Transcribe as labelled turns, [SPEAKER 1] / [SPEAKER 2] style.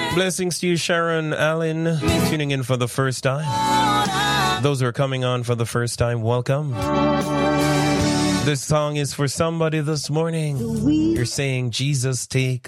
[SPEAKER 1] Blessings to you, Sharon Allen, tuning in for the first time. Those who are coming on for the first time, welcome. This song is for somebody this morning. You're saying, Jesus, take